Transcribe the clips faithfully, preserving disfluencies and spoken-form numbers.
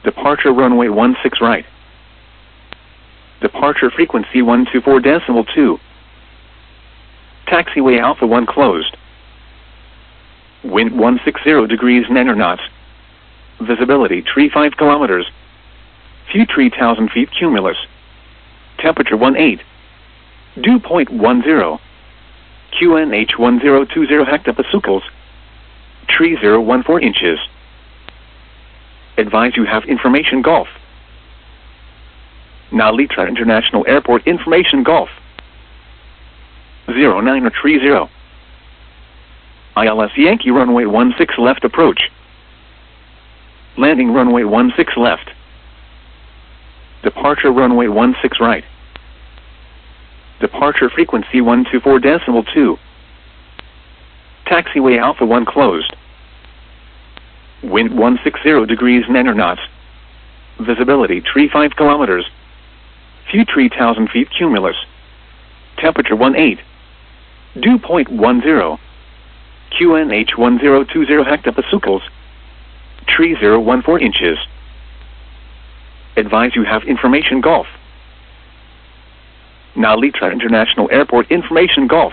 Departure runway one six right. Departure frequency one two four decimal two. Taxiway Alpha one closed. Wind one sixty degrees nine knots. Visibility tree five kilometers. Few three thousand feet cumulus. Temperature one eight. Dew point one zero. Q N H one zero two zero hectopascals. Tree zero one four inches. Advise you have information Golf. Now Litra International Airport information Golf. zero nine or three zero. I L S Yankee runway one six left approach. Landing runway one six left. Departure runway one six right. Departure frequency one two four decimal two. Taxiway Alpha one closed. Wind one sixty degrees nine knots. Visibility tree five kilometers. Few three thousand feet cumulus. Temperature one eight. Dew point one zero. Q N H one zero two zero hectopascals. Tree zero one four inches. Advise you have information Golf. Now Litra International Airport information Golf.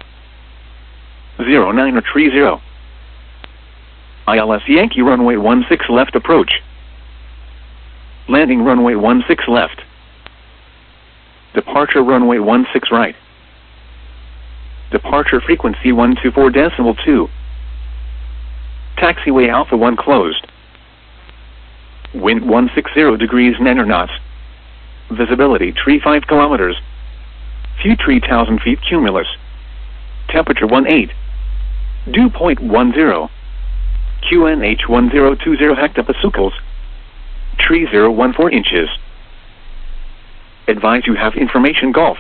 zero nine or three zero. I L S Yankee runway one six left approach. Landing runway one six left. Departure runway one six right. Departure frequency one two four decimal two. Taxiway Alpha one closed. Wind one sixty degrees nine knots. Visibility tree five kilometers. Few three thousand feet cumulus. Temperature one eight. Dew point one zero. Q N H one zero two zero hectopascals. Tree zero one four inches. Advise you have information Golf.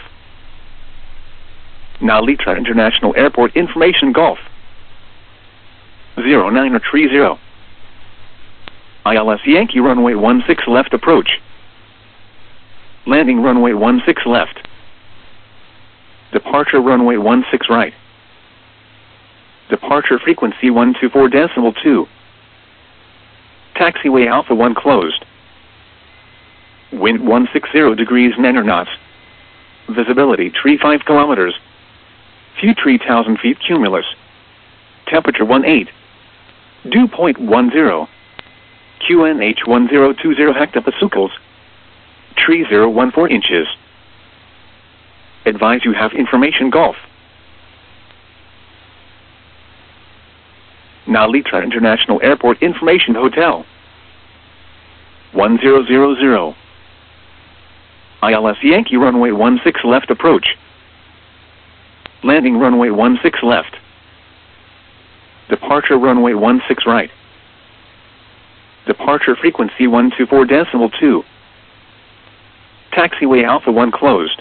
Now Litra International Airport information Golf. zero nine or three zero. I L S Yankee runway one six left approach. Landing runway one six left. Departure runway one six right. Departure frequency one two four decimal two. Taxiway Alpha one closed. Wind one sixty degrees nine knots. Visibility tree five kilometers. Few three thousand feet cumulus. Temperature one eight. Dew point one zero. Q N H one zero two zero hectopascals. Tree zero one four inches. Advise you have information Golf. Now Litra International Airport information Hotel. one zero zero zero. I L S Yankee runway one six left approach. Landing runway one six left. Departure runway one six right. Departure frequency one two four decimal two. Taxiway Alpha one closed.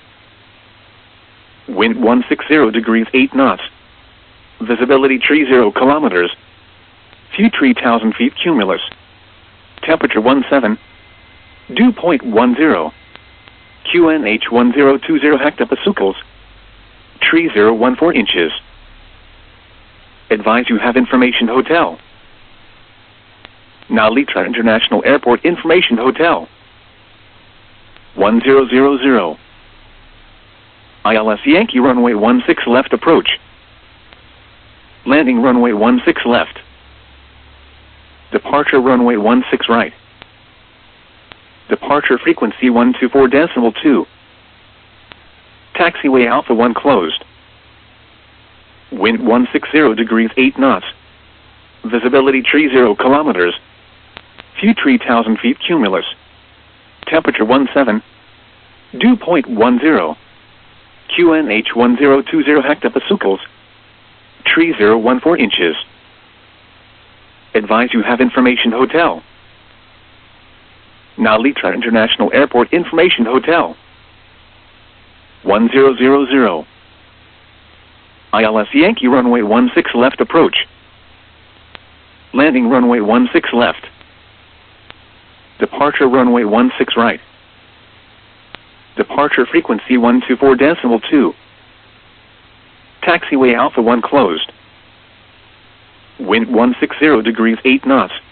Wind one sixty degrees eight knots. Visibility tree zero kilometers. Few three thousand feet cumulus. Temperature one seven. Dew point one zero. Q N H one zero two zero hectopascals. Tree zero one four inches. Advise you have information Hotel. Now Litra International Airport information Hotel. one zero zero zero. I L S Yankee runway one six left approach. Landing runway one six left. Departure runway one six right. Departure frequency one two four decimal two. Taxiway Alpha one closed. Wind one sixty degrees eight knots. Visibility tree zero kilometers. Few three thousand feet cumulus. Temperature one seven. Dew point one zero. Q N H one zero two zero hectopascals. Tree zero one four inches. Advise you have information Hotel. Now Litra International Airport information Hotel. one zero zero zero. I L S Yankee runway one six left approach. Landing runway one six left. Departure runway one six right. Departure frequency one two four decimal two. Taxiway Alpha one closed. Wind one sixty degrees eight knots.